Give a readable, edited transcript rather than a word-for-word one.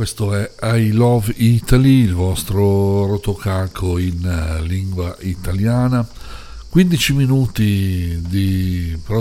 Questo è I Love Italy, il vostro rotocalco in lingua italiana. 15 minuti di